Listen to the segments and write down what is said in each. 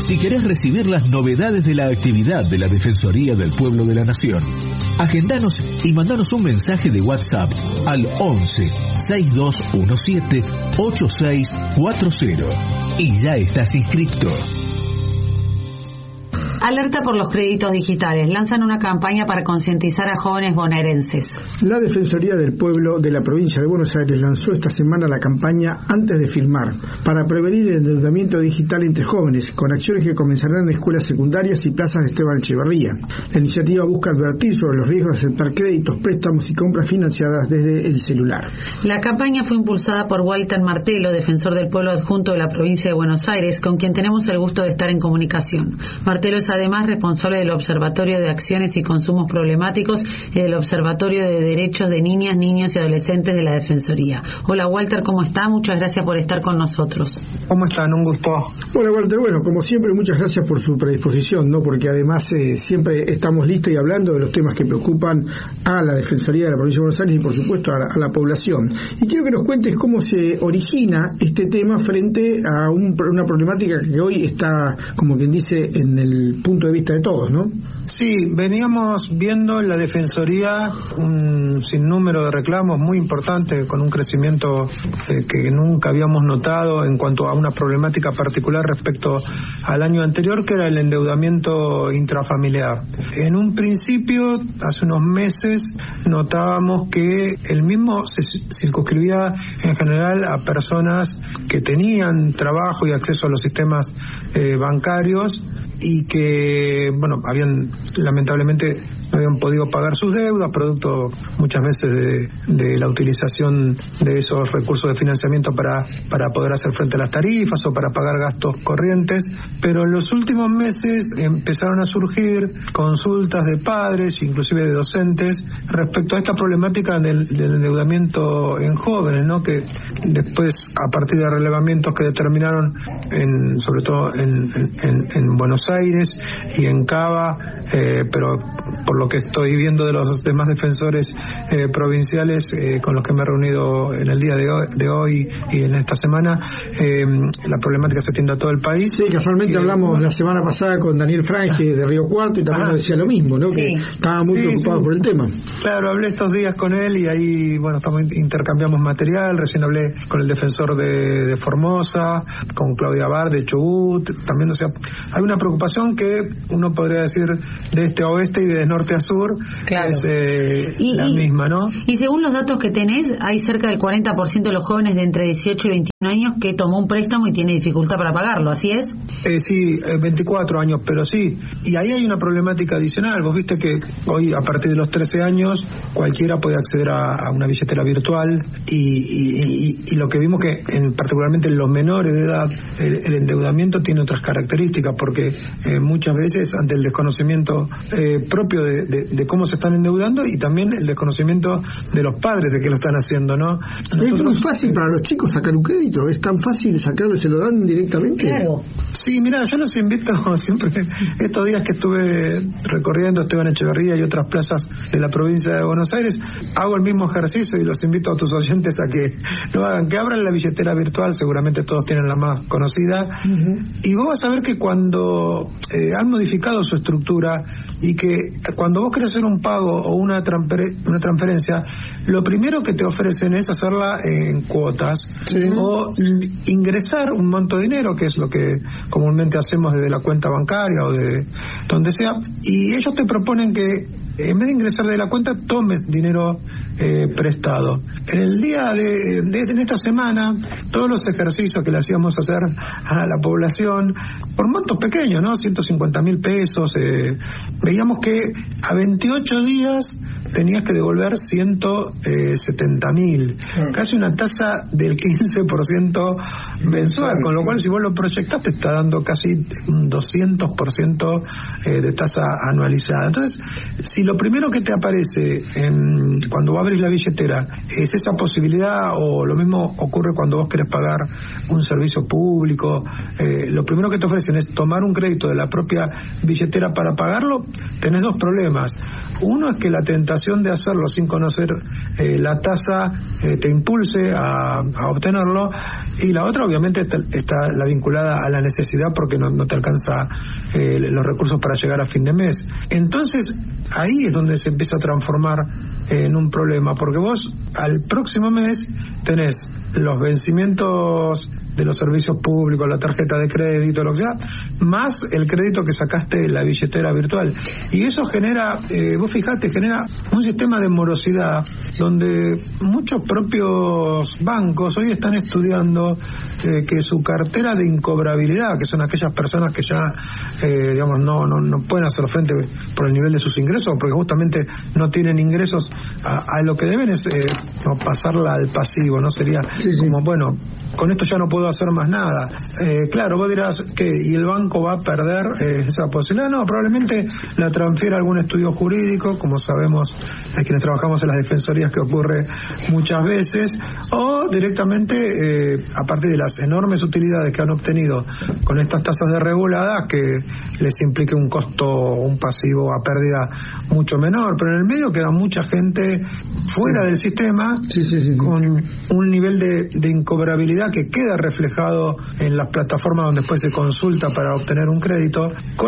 Si querés recibir las novedades de la actividad de la Defensoría del Pueblo de la Nación, agendanos y mandanos un mensaje de WhatsApp al 11 6217 8640 y ya estás inscrito. Alerta por los créditos digitales. Lanzan una campaña para concientizar a jóvenes bonaerenses. La Defensoría del Pueblo de la provincia de Buenos Aires lanzó esta semana la campaña Antes de Filmar, para prevenir el endeudamiento digital entre jóvenes, con acciones que comenzarán en escuelas secundarias y plazas de Esteban Echeverría. La iniciativa busca advertir sobre los riesgos de aceptar créditos, préstamos y compras financiadas desde el celular. La campaña fue impulsada por Walter Martelo, defensor del pueblo adjunto de la provincia de Buenos Aires, con quien tenemos el gusto de estar en comunicación. Martelo es además responsable del Observatorio de Acciones y Consumos Problemáticos y del Observatorio de Derechos de Niñas, Niños y Adolescentes de la Defensoría. Hola Walter, ¿cómo está? Muchas gracias por estar con nosotros. ¿Cómo están? Un gusto. Hola Walter, bueno, como siempre muchas gracias por su predisposición, ¿no? Porque además siempre estamos listos y hablando de los temas que preocupan a la Defensoría de la provincia de Buenos Aires y por supuesto a la población. Y quiero que nos cuentes cómo se origina este tema frente a una problemática que hoy está, como quien dice, en el punto de vista de todos, ¿no? Sí, veníamos viendo en la Defensoría un sinnúmero de reclamos muy importantes, con un crecimiento que nunca habíamos notado en cuanto a una problemática particular respecto al año anterior, que era el endeudamiento intrafamiliar. En un principio, hace unos meses, notábamos que el mismo se circunscribía en general a personas que tenían trabajo y acceso a los sistemas bancarios, y que, bueno, lamentablemente no habían podido pagar sus deudas, producto muchas veces de la utilización de esos recursos de financiamiento para poder hacer frente a las tarifas o para pagar gastos corrientes. Pero en los últimos meses empezaron a surgir consultas de padres, inclusive de docentes, respecto a esta problemática del endeudamiento en jóvenes, ¿no? Que después, a partir de relevamientos que determinaron sobre todo en Buenos Aires y en Cava, pero por lo que estoy viendo de los demás defensores provinciales con los que me he reunido en el día de hoy y en esta semana, la problemática se extiende a todo el país. Sí, casualmente hablamos la semana pasada con Daniel Frange de Río Cuarto y también nos decía lo mismo, ¿no? Sí. Que estaba muy preocupado por el tema. Claro, hablé estos días con él y ahí, bueno, intercambiamos material. Recién hablé con el defensor de Formosa, con Claudia Bar de Chubut, también, o sea, hay una preocupación que uno podría decir de este a oeste y de norte a sur, claro. Es la misma, ¿no? Y según los datos que tenés, hay cerca del 40% de los jóvenes de entre 18 y 21 años que tomó un préstamo y tiene dificultad para pagarlo, ¿así es? Sí, 24 años, pero sí. Y ahí hay una problemática adicional. Vos viste que hoy, a partir de los 13 años, cualquiera puede acceder a una billetera virtual y lo que vimos que, particularmente en los menores de edad, el endeudamiento tiene otras características, porque muchas veces, ante el desconocimiento propio de cómo se están endeudando y también el desconocimiento de los padres de que lo están haciendo, ¿no? Es muy fácil para los chicos sacar un crédito, es tan fácil sacarlo, se lo dan directamente. Claro. Sí, mira, yo los invito siempre, estos días que estuve recorriendo Esteban Echeverría y otras plazas de la provincia de Buenos Aires, hago el mismo ejercicio y los invito a tus oyentes a que lo hagan, que abran la billetera virtual, seguramente todos tienen la más conocida, y vos vas a ver que cuando han modificado su estructura y que cuando vos querés hacer un pago o una transferencia, lo primero que te ofrecen es hacerla en cuotas, o ingresar un monto de dinero, que es lo que comúnmente hacemos desde la cuenta bancaria o de donde sea, y ellos te proponen que en vez de ingresar de la cuenta, tomes dinero prestado. En el día en esta semana, todos los ejercicios que le hacíamos hacer a la población, por montos pequeños, ¿no? 150.000 pesos, veíamos que a 28 días tenías que devolver 170.000, casi una tasa del 15% mensual, con lo cual si vos lo proyectás te está dando casi un 200% de tasa anualizada. Entonces, si lo primero que te aparece cuando abrís la billetera es esa posibilidad, o lo mismo ocurre cuando vos querés pagar un servicio público, lo primero que te ofrecen es tomar un crédito de la propia billetera para pagarlo, tenés dos problemas. Uno es que la tentación tentación de hacerlo sin conocer la tasa te impulse a obtenerlo, y la otra obviamente está la vinculada a la necesidad porque no te alcanza los recursos para llegar a fin de mes. Entonces ahí es donde se empieza a transformar en un problema, porque vos al próximo mes tenés los vencimientos de los servicios públicos, la tarjeta de crédito, lo que sea, más el crédito que sacaste de la billetera virtual. Y eso genera, vos fijate, genera un sistema de morosidad donde muchos propios bancos hoy están estudiando que su cartera de incobrabilidad, que son aquellas personas que ya, digamos, no pueden hacer frente por el nivel de sus ingresos, porque justamente no tienen ingresos, a lo que deben es pasarla al pasivo, ¿no? Sería como, bueno, con esto ya no puedo hacer más nada. Claro, vos dirás que y el banco va a perder esa posibilidad. No, probablemente la transfiera a algún estudio jurídico, como sabemos a quienes trabajamos en las defensorías que ocurre muchas veces, o directamente a partir de las enormes utilidades que han obtenido con estas tasas de regulada, que les implique un costo, un pasivo a pérdida mucho menor. Pero en el medio queda mucha gente fuera del sistema con un nivel de incobrabilidad que queda reflejado en las plataformas donde después se consulta para obtener un crédito,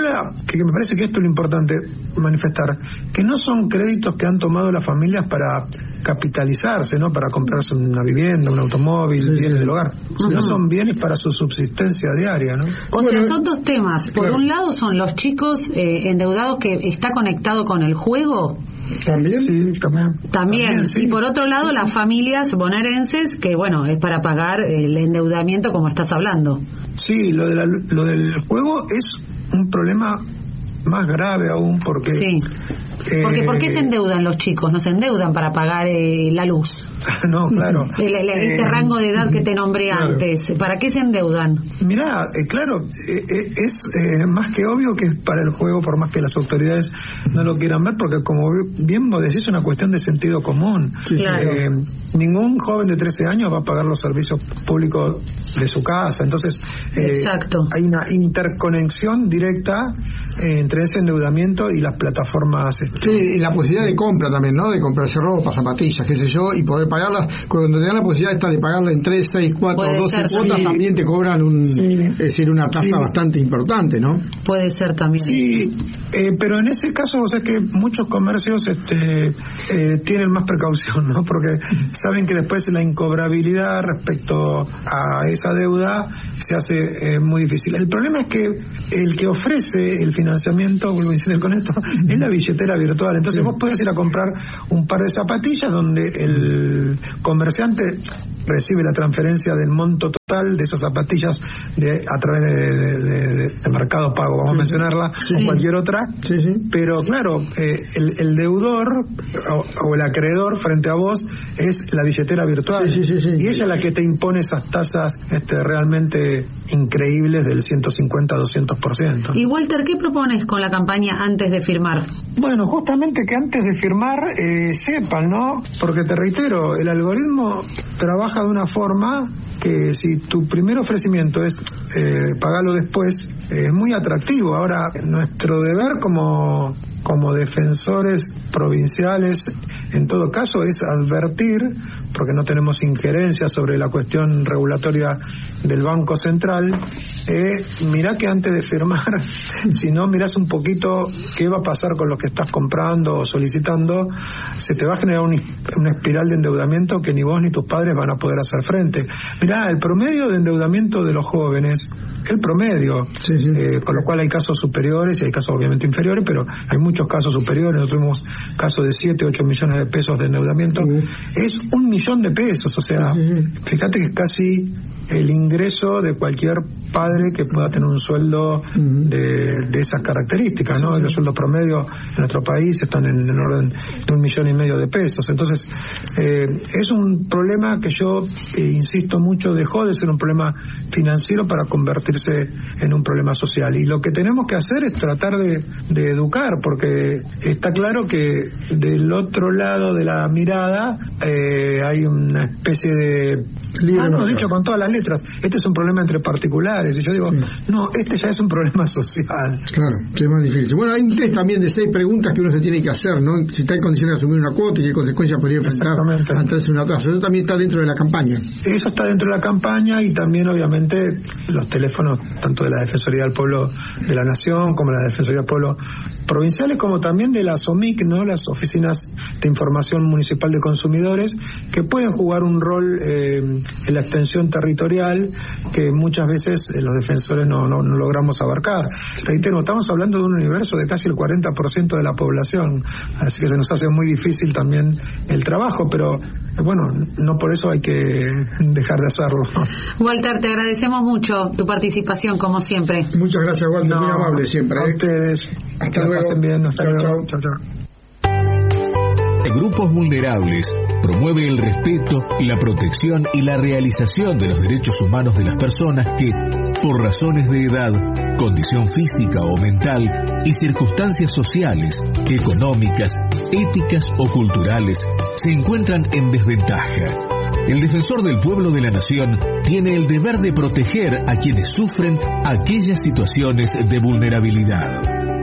que me parece que esto es lo importante manifestar, que no son créditos que han tomado las familias para capitalizarse, ¿no? Para comprarse una vivienda, un automóvil, bienes del hogar, sino son bienes para su subsistencia diaria, ¿no? O sea, son dos temas. Por un lado son los chicos endeudados que está conectado con el juego. ¿También? Sí, también. Sí. Y por otro lado, las familias bonaerenses, que bueno, es para pagar el endeudamiento como estás hablando. Sí, lo del juego es un problema más grave aún, porque... Sí. Porque ¿por qué se endeudan los chicos? ¿No se endeudan para pagar la luz? No, claro. Este rango de edad que te nombré antes, ¿para qué se endeudan? Mirá, claro, es más que obvio que es para el juego, por más que las autoridades no lo quieran ver, porque como bien vos decís, es una cuestión de sentido común. Sí, claro. Ningún joven de 13 años va a pagar los servicios públicos de su casa, entonces exacto. Hay una interconexión directa entre ese endeudamiento y las plataformas. Sí, y la posibilidad de compra también, ¿no? De comprarse ropa, zapatillas, qué sé yo, y poder pagarlas. Cuando te dan la posibilidad esta de pagarla en 3, 6, 4, 12 cuotas, también te cobran es decir, una tasa bastante importante, ¿no? Puede ser también. Sí, pero en ese caso, o sea, que muchos comercios tienen más precaución, ¿no? Porque saben que después la incobrabilidad respecto a esa deuda se hace muy difícil. El problema es que el que ofrece el financiamiento, vuelvo a insistir con esto, es la billetera virtual. Entonces vos podés ir a comprar un par de zapatillas donde el comerciante recibe la transferencia del monto total de esas zapatillas a través de Mercado Pago, vamos a mencionarla, o cualquier otra, pero claro, el deudor o el acreedor frente a vos es la billetera virtual, y ella es la que te impone esas tasas realmente increíbles del 150-200%. Y Walter, ¿qué propones con la campaña antes de firmar? Bueno, justamente que antes de firmar sepan, ¿no? Porque te reitero, el algoritmo trabaja de una forma que si tu primer ofrecimiento es pagarlo después, es muy atractivo. Ahora, nuestro deber como defensores provinciales, en todo caso, es advertir, porque no tenemos injerencia sobre la cuestión regulatoria del Banco Central, mirá que antes de firmar, si no mirás un poquito qué va a pasar con lo que estás comprando o solicitando, se te va a generar una espiral de endeudamiento que ni vos ni tus padres van a poder hacer frente. Mirá, el promedio de endeudamiento de los jóvenes, el promedio, con lo cual hay casos superiores y hay casos obviamente inferiores, pero hay muchos casos superiores. Nosotros tuvimos casos de 7, 8 millones de pesos de endeudamiento, es 1 millón de pesos, o sea, fíjate que es casi el ingreso de cualquier padre que pueda tener un sueldo de esas características, ¿no? Los sueldos promedio en nuestro país están en el orden de 1,5 millones de pesos. Entonces, es un problema que yo insisto mucho, dejó de ser un problema financiero para convertirse en un problema social. Y lo que tenemos que hacer es tratar de educar, porque está claro que del otro lado de la mirada hay una especie de Dicho con todas las letras, este es un problema entre particulares, y yo digo, no, este ya es un problema social. Claro, que es más difícil. Bueno, hay un test también de 6 preguntas que uno se tiene que hacer, ¿no? Si está en condiciones de asumir una cuota y qué consecuencias podría enfrentar ante un atraso. Eso también está dentro de la campaña. Eso está dentro de la campaña, y también obviamente los teléfonos tanto de la Defensoría del Pueblo de la Nación como la Defensoría del Pueblo provinciales, como también de las OMIC, ¿no? Las Oficinas de Información Municipal de Consumidores, que pueden jugar un rol en la extensión territorial que muchas veces los defensores no logramos abarcar. Reitero, estamos hablando de un universo de casi el 40% de la población, así que se nos hace muy difícil también el trabajo, pero bueno, no por eso hay que dejar de hacerlo. Walter, te agradecemos mucho tu participación, como siempre. Muchas gracias, Walter, muy amable siempre. A ustedes. Hasta luego. Pasen bien. Hasta luego. Chao. Grupos Vulnerables promueve el respeto, la protección y la realización de los derechos humanos de las personas que, por razones de edad, condición física o mental y circunstancias sociales, económicas, éticas o culturales, se encuentran en desventaja. El Defensor del Pueblo de la Nación tiene el deber de proteger a quienes sufren aquellas situaciones de vulnerabilidad.